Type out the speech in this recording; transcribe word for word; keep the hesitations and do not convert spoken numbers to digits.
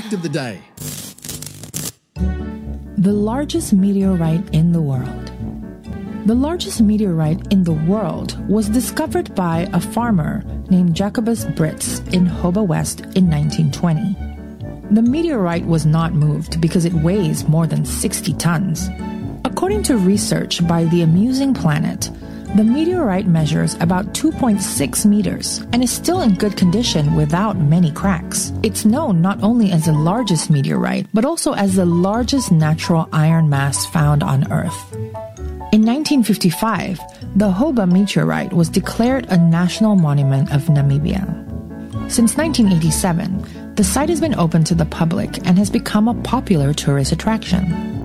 fact of the day. The largest meteorite in the world. The largest meteorite in the world was discovered by a farmer named Jacobus Britz in Hoba West in nineteen twenty. The meteorite was not moved because it weighs more than sixty tons. According to research by The Amusing Planet, the meteorite measures about two point six meters and is still in good condition without many cracks. It's known not only as the largest meteorite, but also as the largest natural iron mass found on Earth. In nineteen fifty-five, the Hoba meteorite was declared a national monument of Namibia. Since nineteen eighty-seven, the site has been open to the public and has become a popular tourist attraction.